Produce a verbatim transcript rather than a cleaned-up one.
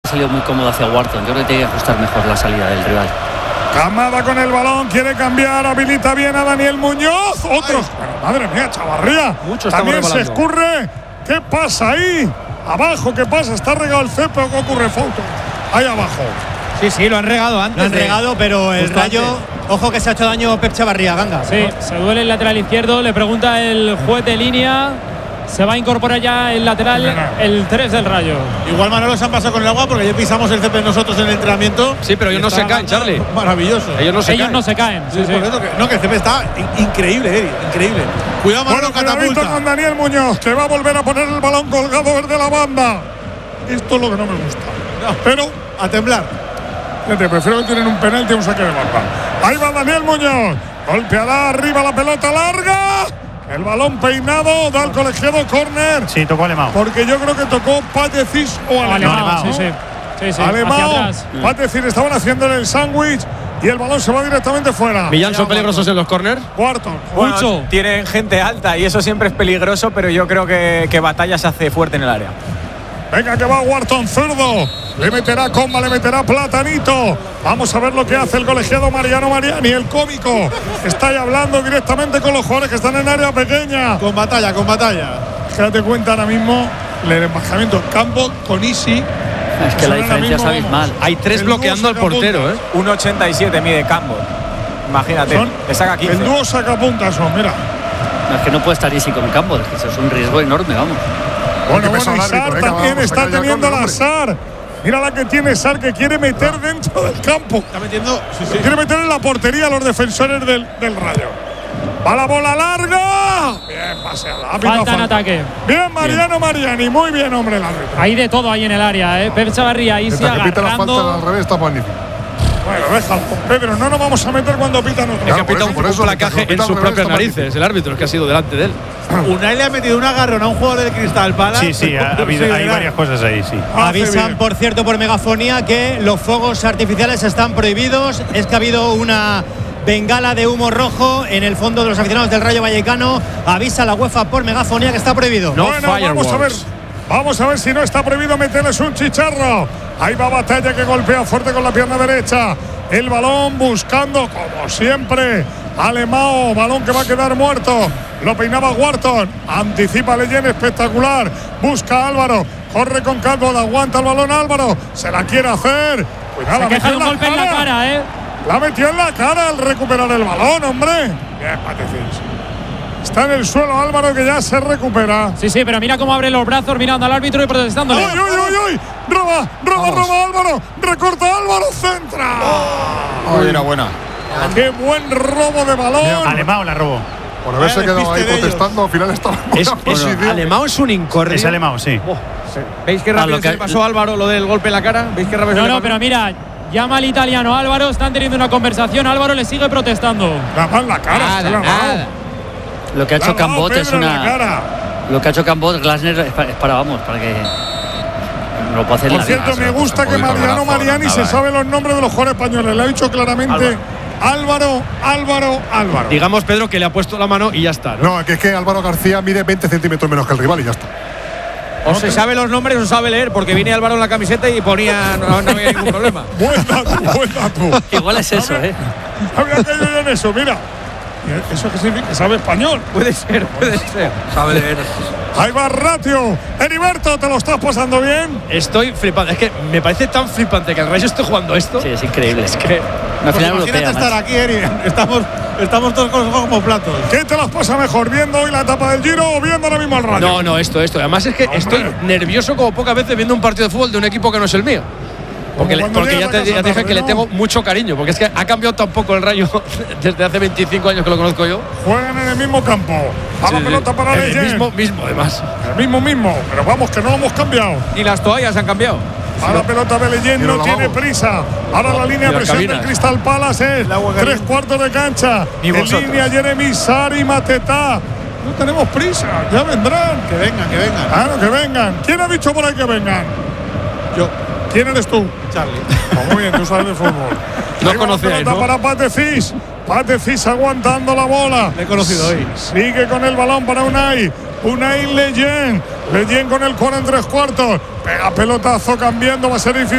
salido muy cómodo hacia Wharton. Yo creo que tiene que ajustar mejor la salida del rival. Camada con el balón, quiere cambiar, habilita bien a Daniel Muñoz. Otros, bueno, madre mía, Chavarría. Mucho también se rebalando. escurre. ¿Qué pasa ahí? Abajo, ¿qué pasa? Está regado el césped, ¿qué ocurre, Fouto? Ahí abajo. Sí, sí, lo han regado antes. Lo han de, regado, pero el Rayo, antes. ojo que se ha hecho daño Pep Chavarría, Ganga. Sí, se duele el lateral izquierdo. Le pregunta el juez de línea. Se va a incorporar ya el lateral, el tres del Rayo. Igual Manolo se han pasado con el agua porque ya pisamos el césped nosotros en el entrenamiento. Sí, pero ellos no se caen, Charlie. Maravilloso. Ellos no se Ellos caen. no se caen. Sí, Sí, sí. por eso que, no, que el césped está in- increíble, Eddie, increíble. Cuidado, Manolo, Bueno, cuidadito catapulta. con Daniel Muñoz, que va a volver a poner el balón colgado desde la banda. Esto es lo que no me gusta. No, Pero, a temblar. fíjate, prefiero que tienen un penalti y un saque de banda. Ahí va Daniel Muñoz. Golpeará arriba la pelota larga. El balón peinado, da el colegiado córner. Sí, tocó Alemão. Porque yo creo que tocó Patecis o Alemão. Alemão, ¿no? sí, sí. Sí, sí, hacia Alemão, atrás. Patecis estaban haciéndole el sándwich y el balón se va directamente fuera. Millán, ¿son peligrosos en los corners? Cuarto. Bueno, Mucho. tienen gente alta y eso siempre es peligroso, pero yo creo que, que Batalla se hace fuerte en el área. Venga, que va Wharton, zurdo. Le meterá comba, le meterá platanito. Vamos a ver lo que hace el colegiado Mariano Mariani, el cómico. Está ahí hablando directamente con los jugadores que están en área pequeña. Con batalla, con batalla. Date cuenta ahora mismo el embajamiento Campbell con Isi. Es que la diferencia es abismal. Hay tres El bloqueando dúo al portero, ¿eh? uno ochenta y siete mide Campbell. Imagínate, Son le saca quince. el dúo sacapuntas son, mira. No, es que no puede estar Isi con Campbell, es que eso es un riesgo enorme, vamos. Bueno, pesa bueno, y el árbitro, Sar venga, también vamos, está saca ya el teniendo córner, la hombre. Sar. Mira la que tiene Sar, que quiere meter dentro del campo. Está metiendo. Sí, sí. Quiere meter en la portería a los defensores del, del Rayo. Va la bola larga. Bien, paseada. Ha pitado Falta en ataque. Bien, Mariano Mariani. Muy bien, hombre, el árbitro. Hay de todo ahí en el área, ¿eh? Pep Chavarría ahí se Mientras que pita la falta al agarrando. revés, está magnífico. Bueno, déjalo, Pedro. No nos vamos a meter cuando pitan otro. Es que Claro, ha por pitado eso, un, por un eso, placaje mientras en lo sus pita al revés, propias está magnífico. narices, el árbitro, el que ha sido delante de él. Unai le ha metido un agarrón a un jugador del Cristal Palace. Sí, sí, ha, ha habido, hay varias cosas ahí, sí. Hace Avisan, bien. por cierto, por megafonía que los fuegos artificiales están prohibidos. Es que ha habido una bengala de humo rojo en el fondo de los aficionados del Rayo Vallecano. Avisa la UEFA por megafonía que está prohibido. No Bueno, vamos a ver. fireworks. Vamos a ver si no está prohibido meterles un chicharro. Ahí va Batalla, que golpea fuerte con la pierna derecha. El balón buscando, como siempre, Alemão. Balón que va a quedar muerto. Lo peinaba Wharton. Anticipa Leyen, espectacular. Busca a Álvaro. Corre con Calvo. Aguanta el balón Álvaro. Se la quiere hacer. Cuidado, Se la queja metió de un golpe en la cara, ¿eh? La metió en la cara al recuperar el balón, hombre. Bien, Patecis. Está en el suelo Álvaro, que ya se recupera. Sí, sí, pero mira cómo abre los brazos mirando al árbitro y protestándole. ¡Ay, ay, ay, ay! ¡Roba, roba, roba Álvaro! ¡Recorta Álvaro! ¡Centra! Ay, era buena. ¡Qué buen robo de balón! Alemão la robó. Por haberse Vaya quedado ahí despiste de protestando, al final estaba en Es, buena es posición. Alemão es un incordio. Es Alemão, sí. ¿Veis qué Ah, rápido lo se que- le pasó a Álvaro lo del golpe en la cara? ¿Veis qué rápido se No, le no, pasó? pero mira, llama al italiano Álvaro, están teniendo una conversación, Álvaro le sigue protestando. La mano en la cara. Nada, se la ha dado. nada. Lo que ha Le ha hecho dado Cambot es Pedro en la una. cara. Lo que ha hecho Cambot, Glasner, es para, es para, vamos, para que. No lo puede hacer en Por la cierto, vida. me gusta que Mariano Mariani se sabe los nombres de los jugadores españoles. Le ha dicho claramente Álvaro, Álvaro, Álvaro. Digamos, Pedro, que le ha puesto la mano y ya está, ¿no? No, que es que Álvaro García mide veinte centímetros menos que el rival y ya está. O se sabe los nombres o sabe leer, porque viene Álvaro en la camiseta y ponía. No, no había ningún problema. Buen dato, buen dato. Igual es eso, ¿eh? Había caído yo en eso, mira. ¿Y ¿Eso qué significa? Que sabe español. Puede ser, puede ser. Sabe leer. Ahí va Ratio. Heriberto, ¿te lo estás pasando bien? Estoy flipando. Es que me parece tan flipante que el Rayo esté jugando esto. Sí, es increíble. Es que. Una Pues final imagínate europea. estar más. aquí, Eri. Estamos, estamos todos con los ojos como platos. ¿Qué te las pasa mejor? ¿Viendo hoy la etapa del Giro o viendo ahora mismo al Rayo? No, no, esto, esto. Además es que Hombre. estoy nervioso como pocas veces viendo un partido de fútbol de un equipo que no es el mío. Porque, le- cuando porque ya llegas te, a casa ya te dije tarde, que le ¿no? tengo mucho cariño. Porque es que ha cambiado tan poco el Rayo desde hace veinticinco años que lo conozco yo. Juegan en el mismo campo. A Sí, la sí. pelota para El Leyen. mismo, mismo, además. El mismo, mismo. Pero vamos, que no lo hemos cambiado. Y las toallas han cambiado. A la pelota de Leyen, Y no lo tiene lavamos. prisa. Ahora la línea Y de las presión del cabinas. Crystal Palace es tres cuartos de cancha. Ni En vosotros. línea Jeremy Sari Mateta. No tenemos prisa, ya vendrán. Que vengan, que vengan. Claro, que vengan. ¿Quién ha dicho por ahí que vengan? Yo, ¿Quién eres tú? Charlie. Pues muy bien, tú sabes de fútbol. No Ahí va la conocíais, pelota ¿no? para Patecis. Patecis aguantando la bola. Le he conocido hoy. Sigue con el balón para Unai. Unai Leyen. Leyen con el cuarto en tres cuartos. Pega pelotazo cambiando. Va a ser difícil.